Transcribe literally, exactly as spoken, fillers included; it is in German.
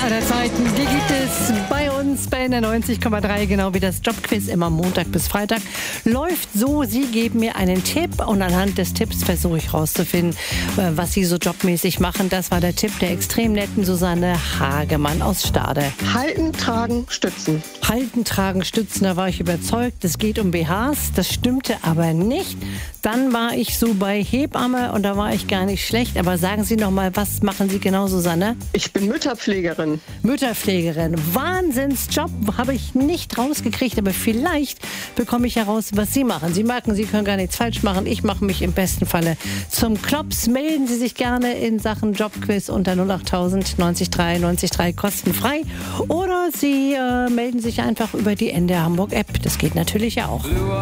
aller Zeiten, die gibt es bei uns bei N R neunzig Komma drei, genau wie das Jobquiz immer Montag bis Freitag. Läuft so, Sie geben mir einen Tipp und anhand des Tipps versuche ich rauszufinden, was Sie so jobmäßig machen. Das war der Tipp der extrem netten Susanne Hagemann aus Stade. Halten, tragen, stützen. Halten, tragen, stützen, da war ich überzeugt. Es geht um B Hs, das stimmte aber nicht. Dann war ich so bei Hebamme und da war ich gar nicht schlecht. Aber sagen Sie noch mal, was machen Sie genau, Susanne? Ich bin Mütterpflegerin. Mütterpflegerin. Wahnsinnsjob, habe ich nicht rausgekriegt, aber vielleicht bekomme ich heraus, was Sie machen. Sie merken, Sie können gar nichts falsch machen. Ich mache mich im besten Falle zum Klops. Melden Sie sich gerne in Sachen Jobquiz unter null achttausend neunzig drei neunzig drei kostenfrei. Oder Sie äh, melden sich einfach über die N D R Hamburg App. Das geht natürlich auch.